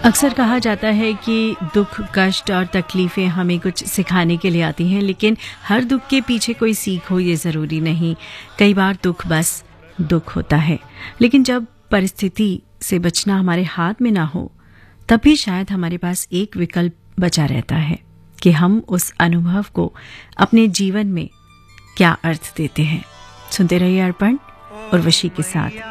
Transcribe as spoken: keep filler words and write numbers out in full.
अक्सर कहा जाता है कि दुख, कष्ट और तकलीफ़ें हमें कुछ सिखाने के लिए आती हैं, लेकिन हर दुख के पीछे कोई सीख हो ये ज़रूरी नहीं। कई बार दुख बस दुख होता है, लेकिन जब परिस्थिति से बचना हमारे हाथ में ना हो, तब भी शायद हमारे पास एक विकल्प बचा रहता है कि हम उस अनुभव को अपने जीवन में क्या अर्थ देते हैं। सुनते रहिए अर्पण, उर्वशी के साथ।